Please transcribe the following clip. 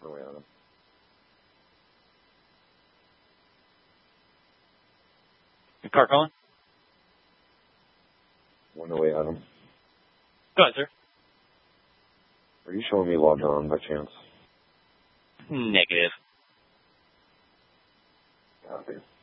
No way, Adam. Car calling? No way, Adam. Go ahead, sir. Are you showing me logged on by chance? Negative. Copy.